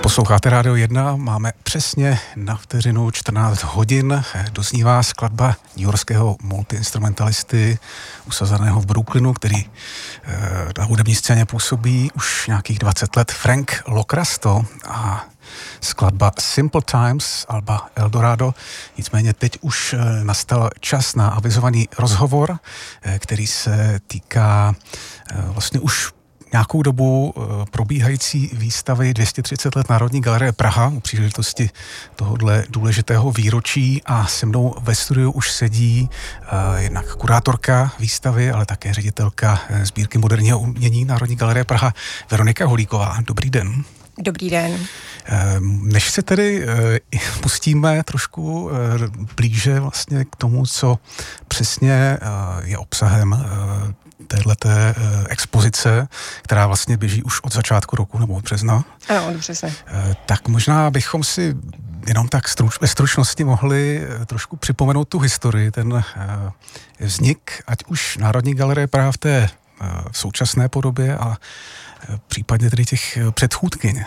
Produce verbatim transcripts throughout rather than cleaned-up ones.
Posloucháte Rádio jedna, máme přesně na vteřinu čtrnáct hodin. Doznívá skladba newyorského multiinstrumentalisty usazeného v Brooklynu, který na hudební scéně působí už nějakých dvacet let, Frank Locrasto, a skladba Simple Times, alba Eldorado. Nicméně teď už nastal čas na avizovaný rozhovor, který se týká vlastně už nějakou dobu probíhající výstavy dvě stě třicet let Národní galerie Praha u příležitosti tohohle důležitého výročí, a se mnou ve studiu už sedí uh, jednak kurátorka výstavy, ale také ředitelka sbírky moderního umění Národní galerie Praha Veronika Holíková. Dobrý den. Dobrý den. Než se tedy pustíme trošku blíže vlastně k tomu, co přesně je obsahem téhleté expozice, která vlastně běží už od začátku roku nebo od března. Ano, od března. Tak možná bychom si jenom tak struč, ve stručnosti mohli trošku připomenout tu historii, ten vznik, ať už Národní galerie Praha v té v současné podobě a případně tedy těch předchůdkyň.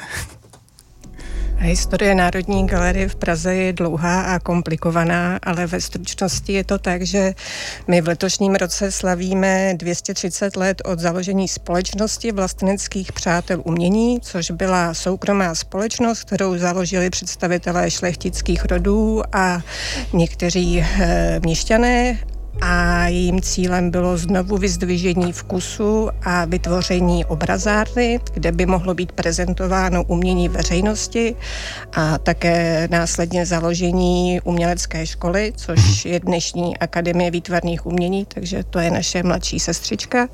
Historie Národní galerie v Praze je dlouhá a komplikovaná, ale ve stručnosti je to tak, že my v letošním roce slavíme dvě stě třicet let od založení společnosti vlasteneckých přátel umění, což byla soukromá společnost, kterou založili představitelé šlechtických rodů a někteří e, měšťané. A jejím cílem bylo znovu vyzdvižení vkusu a vytvoření obrazárny, kde by mohlo být prezentováno umění veřejnosti, a také následně založení umělecké školy, což je dnešní Akademie výtvarných umění, takže to je naše mladší sestřička.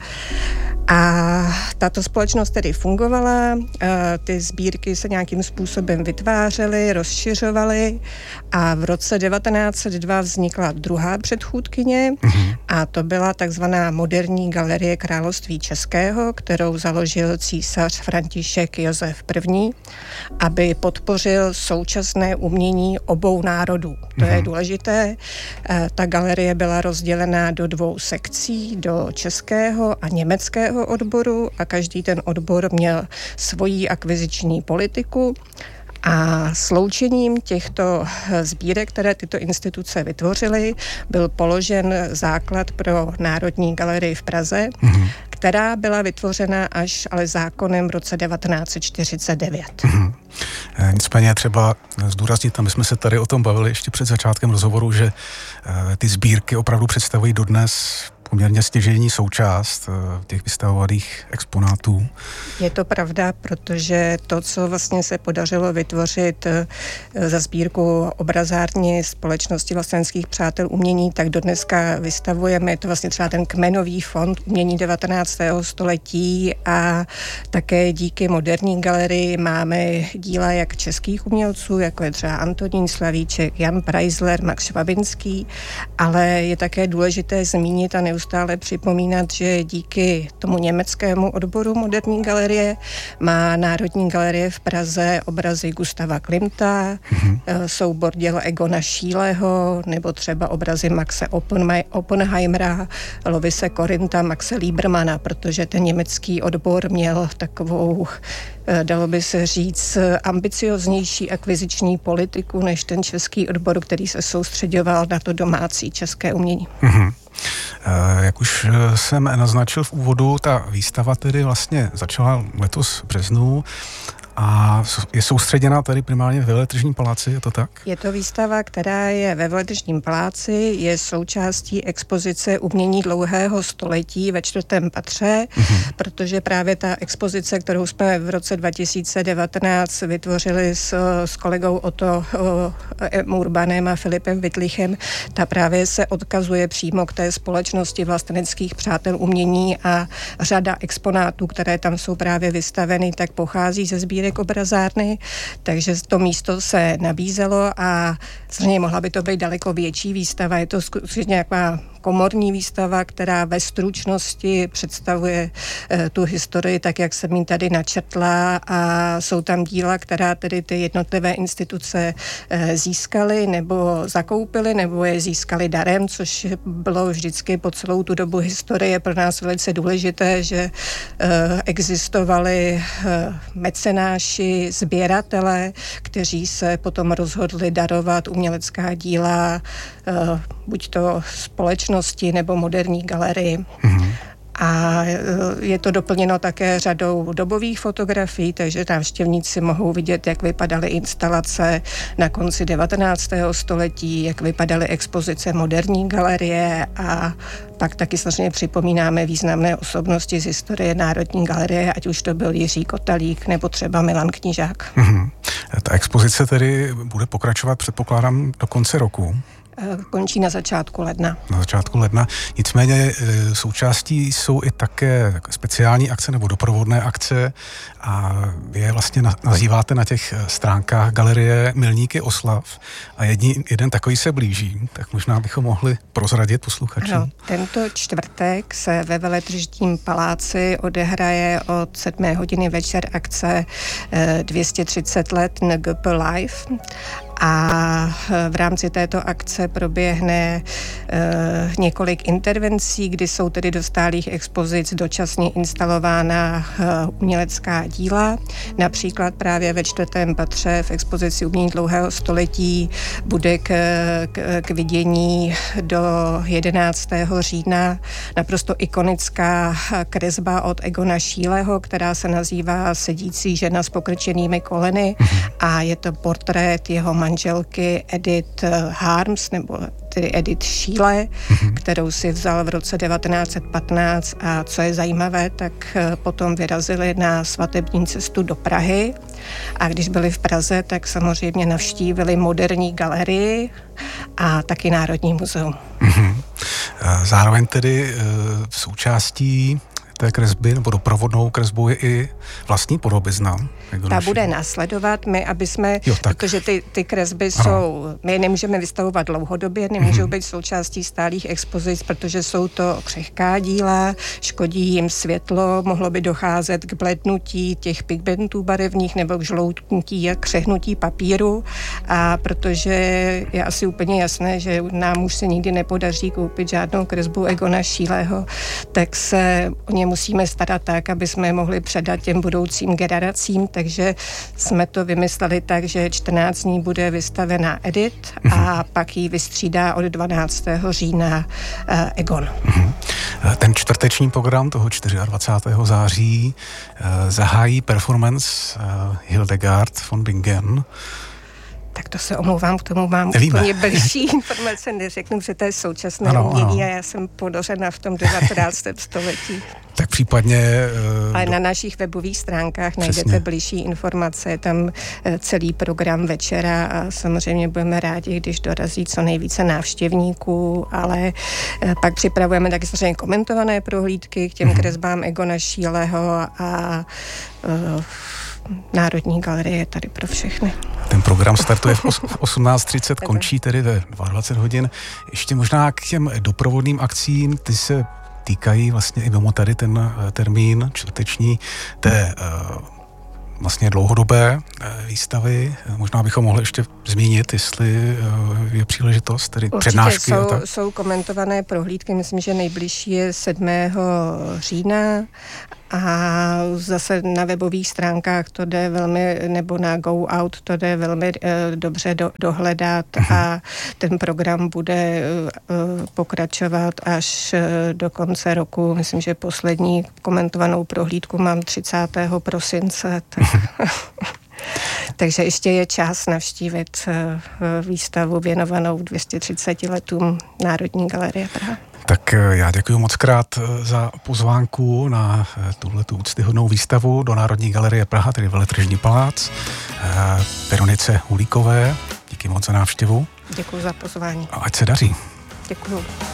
A tato společnost tedy fungovala, ty sbírky se nějakým způsobem vytvářely, rozšiřovaly, a v roce devatenáct set dva vznikla druhá předchůdkyně, a to byla takzvaná Moderní galerie Království českého, kterou založil císař František Josef I., aby podpořil současné umění obou národů. To je důležité. Ta galerie byla rozdělená do dvou sekcí, do českého a německého odboru, a každý ten odbor měl svoji akviziční politiku. A sloučením těchto sbírek, které tyto instituce vytvořily, byl položen základ pro Národní galerii v Praze, mm-hmm. která byla vytvořena až ale zákonem v roce devatenáct set čtyřicet devět. Mm-hmm. Nicméně třeba zdůraznit, a my jsme se tady o tom bavili ještě před začátkem rozhovoru, že ty sbírky opravdu představují dodnes poměrně stěžejní součást těch vystavovaných exponátů. Je to pravda, protože to, co vlastně se podařilo vytvořit za sbírku obrazárny společnosti vlasteneckých přátel umění, tak dodneska vystavujeme. Je to vlastně třeba ten kmenový fond umění devatenáctého století, a také díky Moderní galerii máme díla jak českých umělců, jako je třeba Antonín Slavíček, Jan Preisler, Max Švabinský, ale je také důležité zmínit a neustále připomínat, že díky tomu německému odboru Moderní galerie má Národní galerie v Praze obrazy Gustava Klimta, mm-hmm. soubor děl Egona Schieleho, nebo třeba obrazy Maxe Oppenheimera, Lovise Korinta, Maxe Liebermana, protože ten německý odbor měl takovou, dalo by se říct, ambicioznější akviziční politiku než ten český odbor, který se soustředoval na to domácí české umění. Mm-hmm. Jak už jsem naznačil v úvodu, ta výstava tedy vlastně začala letos v březnu a je soustředěná tady primárně ve Veletržním paláci, je to tak? Je to výstava, která je ve Veletržním paláci, je součástí expozice umění dlouhého století ve čtvrtém patře, mm-hmm. protože právě ta expozice, kterou jsme v roce dva tisíce devatenáct vytvořili s, s kolegou Otto Urbanem a Filipem Wittlichem, ta právě se odkazuje přímo k té společnosti vlasteneckých přátel umění, a řada exponátů, které tam jsou právě vystaveny, tak pochází ze sbírek obrazárny, takže to místo se nabízelo, a samozřejmě mohla by to být daleko větší výstava. Je to skutečně nějaká komorní výstava, která ve stručnosti představuje tu historii tak, jak jsem ji tady načetla, a jsou tam díla, která tedy ty jednotlivé instituce získaly nebo zakoupily, nebo je získaly darem, což bylo vždycky po celou tu dobu historie pro nás velice důležité, že existovali mecenáši, sběratele, kteří se potom rozhodli darovat umělecká díla, buď to společnosti nebo moderní galerii. Mm-hmm. A je to doplněno také řadou dobových fotografií, takže návštěvníci mohou vidět, jak vypadaly instalace na konci devatenáctého století, jak vypadaly expozice moderní galerie, a pak taky samozřejmě připomínáme významné osobnosti z historie Národní galerie, ať už to byl Jiří Kotalík nebo třeba Milan Knížák. Mm-hmm. Ta expozice tedy bude pokračovat, předpokládám, do konce roku. Končí na začátku ledna. Na začátku ledna. Nicméně součástí jsou i také speciální akce nebo doprovodné akce a vy je vlastně nazýváte na těch stránkách galerie Milníky oslav a jedni, jeden takový se blíží, tak možná bychom mohli prozradit posluchačům. Ano, tento čtvrtek se ve Veletržním paláci odehraje od sedmé hodiny večer akce dvě stě třicet let N G P Live. A v rámci této akce proběhne e, několik intervencí, kdy jsou tedy do stálých expozic dočasně instalována e, umělecká díla. Například právě ve čtvrtém patře v expozici Umění dlouhého století bude k, k, k vidění do jedenáctého října naprosto ikonická kresba od Egona Schieleho, která se nazývá Sedící žena s pokrčenými koleny, a je to portrét jeho manželky Edith Harms, nebo tedy Edith Schiele, mm-hmm. kterou si vzal v roce devatenáct set patnáct, a co je zajímavé, tak potom vyrazili na svatební cestu do Prahy, a když byli v Praze, tak samozřejmě navštívili moderní galerii a taky Národní muzeum. Mm-hmm. Zároveň tedy v součástí té kresby nebo doprovodnou kresbou je i vlastní podobizna. Ta bude následovat, my, aby jsme, jo, protože ty, ty kresby ano. jsou, my je nemůžeme vystavovat dlouhodobě, nemůžou mm-hmm. být součástí stálých expozic, protože jsou to křehká díla, škodí jim světlo, mohlo by docházet k blednutí těch pigmentů barevných nebo k žloutnutí a křehnutí papíru, a protože je asi úplně jasné, že nám už se nikdy nepodaří koupit žádnou kresbu Egona Schieleho, tak se o ně musíme starat tak, aby jsme je mohli předat těm budoucím generacím, takže jsme to vymysleli tak, že čtrnáct dní bude vystavená Edith a pak ji vystřídá od dvanáctého října uh, Egon. Ten čtvrteční program toho dvacátého čtvrtého září uh, zahájí performance uh, Hildegard von Bingen. Tak to se omlouvám, k tomu mám Nevíme. úplně blížší informace, neřeknu, že to je současné ano, umění ano. a já jsem ponořena v tom devatenáctém století. Tak případně... Uh, Ale do... na našich webových stránkách Přesně. najdete blížší informace, je tam uh, celý program večera a samozřejmě budeme rádi, když dorazí co nejvíce návštěvníků, ale uh, pak připravujeme taky samozřejmě komentované prohlídky k těm mm-hmm. kresbám Egona Schieleho a uh, Národní galerie je tady pro všechny. Ten program startuje v osmnáct třicet, končí tedy ve dvacet dva hodin. Ještě možná k těm doprovodným akcím, ty se týkají vlastně i mimo tady ten termín čtvrteční té uh, vlastně dlouhodobé výstavy. Možná bychom mohli ještě zmínit, jestli je příležitost, tedy Určitě přednášky. Jsou, a tak. jsou komentované prohlídky, myslím, že nejbližší je sedmého října a zase na webových stránkách to jde velmi, nebo na Go Out to jde velmi eh, dobře do, dohledat uh-huh. a ten program bude eh, pokračovat až eh, do konce roku. Myslím, že poslední komentovanou prohlídku mám třicátého prosince. Tak. Takže ještě je čas navštívit výstavu věnovanou dvěma stům třiceti letům Národní galerie Praha. Tak já děkuji moc krát za pozvánku na tuhletu úctyhodnou výstavu do Národní galerie Praha, tedy Veletržní palác. Veronice Hulíkové, díky moc za návštěvu. Děkuji za pozvání. A ať se daří. Děkuji.